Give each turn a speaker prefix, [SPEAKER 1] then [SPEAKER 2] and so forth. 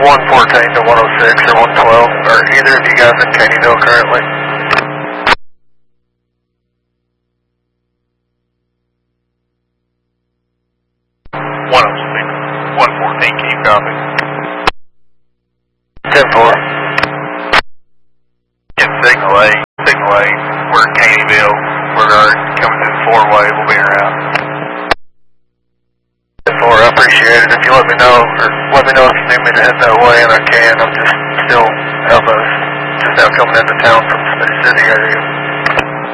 [SPEAKER 1] 114 to 106 or 112. Are either of you guys in Caneyville currently?
[SPEAKER 2] Keep copy.
[SPEAKER 1] 10-4.
[SPEAKER 2] Get signal 8, we're in Caneyville, we're coming to the 4-way, we'll be around.
[SPEAKER 1] 10-4, I appreciate it. If you let me know, or let me know if you need me to head that way, and I can. I'm just still out coming into town from the city area.